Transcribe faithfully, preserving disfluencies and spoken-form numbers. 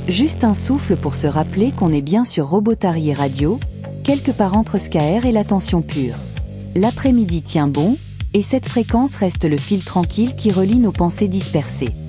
Juste un souffle pour se rappeler qu'on est bien sur Robotarier Radio, quelque part entre S K R et l'attention pure. L'après-midi tient bon, et cette fréquence reste le fil tranquille qui relie nos pensées dispersées.